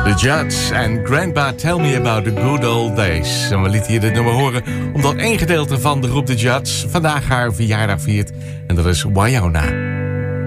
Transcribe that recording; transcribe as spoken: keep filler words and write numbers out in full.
The Judds en Grandpa Tell Me About the Good Old Days. En we lieten hier dit nummer horen omdat één gedeelte van de groep The Judds vandaag haar verjaardag viert. En dat is Wynonna.